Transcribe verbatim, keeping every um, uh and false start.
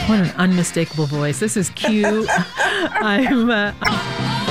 What an unmistakable voice. This is Q. I'm. Uh,